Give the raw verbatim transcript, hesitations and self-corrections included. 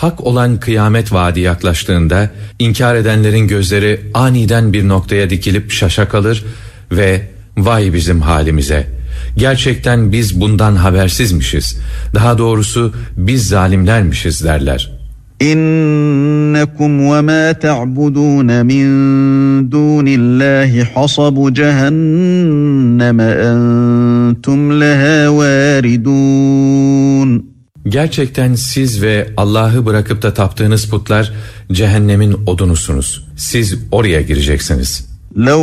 hak olan kıyamet vaadi yaklaştığında inkar edenlerin gözleri aniden bir noktaya dikilip şaşa kalır ve vay bizim halimize, gerçekten biz bundan habersizmişiz, daha doğrusu biz zalimlermişiz derler. İnnekum ve ma ta'budun min dunillahi hasabu cehenneme entum leha varidun. Gerçekten siz ve Allah'ı bırakıp da taptığınız putlar cehennemin odunusunuz. Siz oraya gireceksiniz.